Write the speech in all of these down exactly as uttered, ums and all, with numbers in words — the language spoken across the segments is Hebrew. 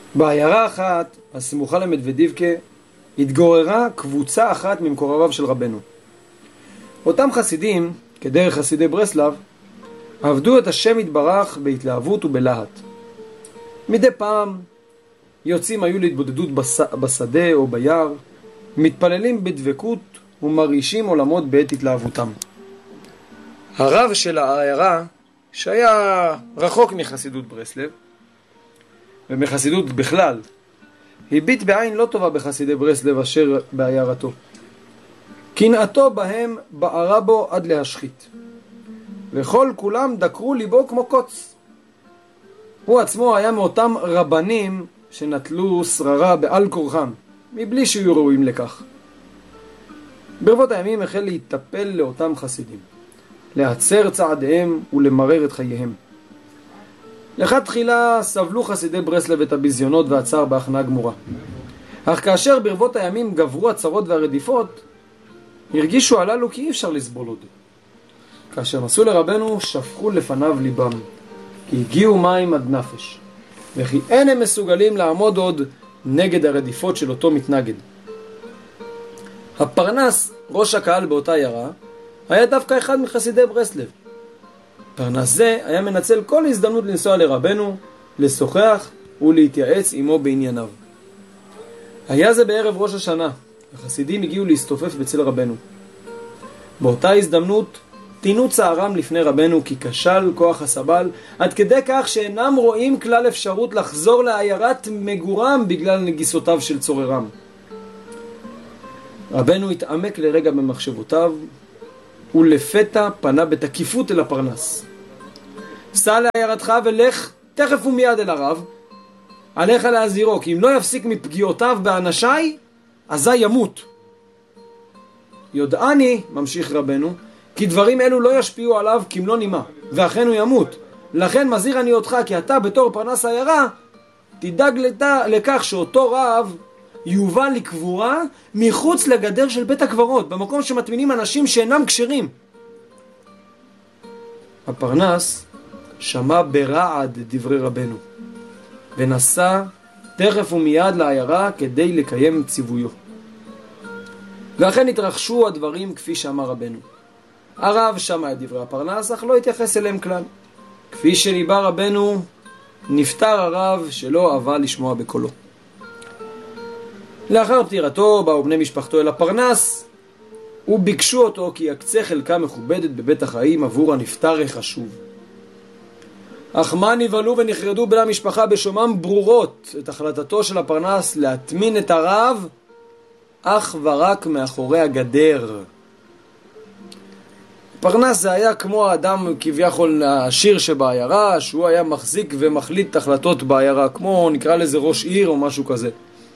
בעיירה אחת, הסמוכה למדוודיבקה, התגוררה קבוצה אחת ממקורביו של רבנו. אותם חסידים, כדרך חסידי ברסלב, עבדו את השם יתברך בהתלהבות ובלהט. מדי פעם יוצאים היו להתבודדות בש... בשדה או ביער, מתפללים בדבקות ומרעישים עולמות בעת התלהבותם. הרב של העיירה, שהיה רחוק מחסידות ברסלב ומחסידות בכלל, הביט בעין לא טובה בחסידי ברסלב אשר בעיירתו. קנאתו בהם בערה בו עד להשחית, וכל כולם דקרו ליבו כמו קוץ. הוא עצמו היה מאותם רבנים שנטלו שררה בעל כורחם, מבלי שיהיו ראויים לכך. ברבות הימים החל להתטפל לאותם חסידים, להצר צעדיהם ולמרר את חייהם. לכתחילה סבלו חסידי ברסלב את הביזיונות והצער בהכנעה גמורה. אך כאשר ברבות הימים גברו הצרות והרדיפות, הרגישו הללו כי אי אפשר לסבול עוד. כאשר נסו לרבנו, שפכו לפניו ליבם, כי הגיעו מים עד נפש, וכי אין הם מסוגלים לעמוד עוד נגד הרדיפות של אותו מתנגד. הפרנס, ראש הקהל באותה עיירה, היה דווקא אחד מחסידי ברסלב. פרנס זה היה מנצל כל הזדמנות לנסוע לרבנו, לשוחח ולהתייעץ עמו בענייניו. היה זה בערב ראש השנה, החסידים הגיעו להסתופף בצל רבנו. באותה הזדמנות תינו צערם לפני רבנו כי כשל כוח הסבל, עד כדי כך שאינם רואים כלל אפשרות לחזור לעיירת מגורם בגלל נגיסותיו של צוררם. רבנו התעמק לרגע במחשבותיו, ולפתע פנה בתקיפות אל הפרנס. סע לעיירתך ולך תכף ומיד אל הרב, עליך להזהירו, כי אם לא יפסיק מפגיעותיו באנשי, אזי ימות. יודעני, ממשיך רבנו, כי דברים אלו לא ישפיעו עליו כמלוא נימה, ואכן הוא ימות. לכן מזהיר אני אותך, כי אתה בתור פרנס העיירה, תדאג לכך שאותו רב יובא לקבורה מחוץ לגדר של בית הקברות, במקום שמטמינים אנשים שאינם כשרים. הפרנס שמע ברעד דברי רבנו, ונסע תכף ומיד לעיירה כדי לקיים ציוויו. ואכן התרחשו הדברים כפי שאמר רבנו. הרב שמע את דברי הפרנס, אך לא התייחס אליהם כלל. כפי שניבא רבנו, נפטר הרב שלא אהבה לשמוע בקולו. לאחר פטירתו באו בני משפחתו אל הפרנס, וביקשו אותו כי יקצה חלקה מכובדת בבית החיים עבור הנפטר החשוב. אך מה נבהלו ונחרדו בני המשפחה בשומם ברורות את החלטתו של הפרנס להטמין את הרב אך ורק מאחורי הגדר. פרנס זה היה כמו האדם כביכול העשיר שבעיירה, שהוא היה מחזיק ומחליט החלטות בעיירה, כמו נקרא לזה ראש עיר או משהו כזה.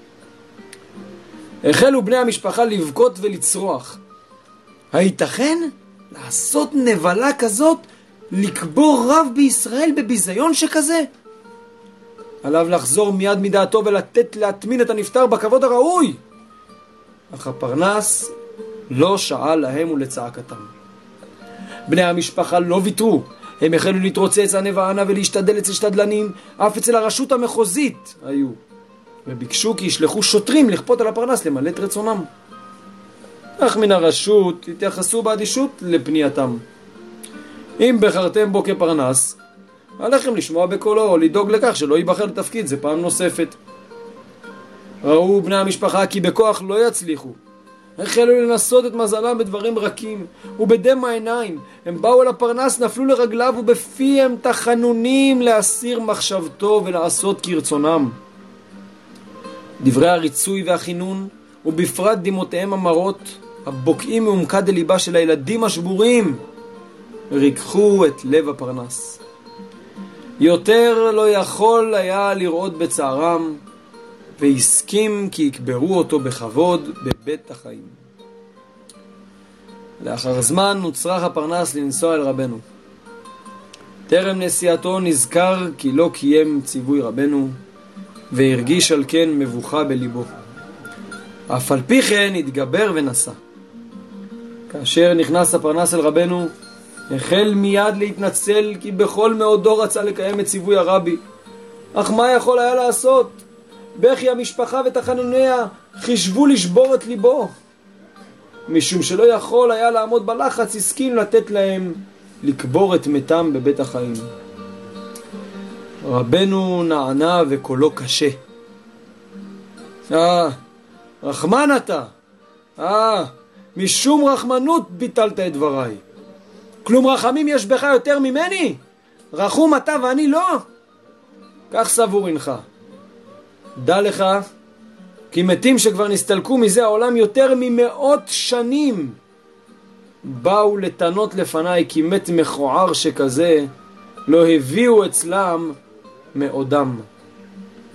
החלו בני המשפחה לבכות ולצרוח. הייתכן לעשות נבלה כזאת, לקבור רב בישראל בביזיון שכזה? עליו לחזור מיד מדעתו ולתת להטמין את הנפטר בכבוד הראוי. אך הפרנס לא שעה להם ולצעקתם. בני המשפחה לא ויתרו, הם החלו להתרוצץ ענה וענה ולהשתדל אצל שתדלנים, אף אצל הרשות המחוזית היו, וביקשו כי ישלחו שוטרים לכפות על הפרנס למלא את רצונם. אך מן הרשות התייחסו באדישות לפנייתם. אם בחרתם בו כפרנס, עליכם לשמוע בקולו או לדאוג לכך שלא ייבחר לתפקיד זה פעם נוספת. ראו בני המשפחה כי בכוח לא יצליחו, החלו לנסות את מזלם בדברים רכים ובדם העיניים. הם באו אל הפרנס, נפלו לרגליו ובפיהם תחנונים להסיר מחשבתו ולעשות כרצונם. דברי הריצוי והחינון ובפרט דמעותיהם המרות הבוקעים מעומקד לליבה של הילדים השבורים ריקחו את לב הפרנס. יותר לא יכול היה לראות בצערם, והסכים כי יקברו אותו בכבוד בבית החיים. לאחר זמן נוצרח הפרנס לנסוע אל רבנו. טרם נסיעתו נזכר כי לא קיים ציווי רבנו, והרגיש על כן מבוכה בליבו. אף על פי כן התגבר ונסע. כאשר נכנס הפרנס אל רבנו, החל מיד להתנצל כי בכל מאודו רצה לקיים את ציווי הרבי. אך מה יכול היה לעשות? בכי המשפחה ותחנוניה חישבו לשבור את ליבו. משום שלא יכול היה לעמוד בלחץ, הסכים לתת להם לקבור את מתם בבית החיים. רבנו נענה וקולו קשה. אה, רחמן אתה. אה, משום רחמנות ביטלת את דבריי. כלום רחמים יש בך יותר ממני? רחום אתה ואני לא? כך סבור אינך. דע לך, כי מתים שכבר נסתלקו מזה העולם יותר ממאות שנים באו לתנות לפניי, כי מת מכוער שכזה לא הביאו אצלם מעודם.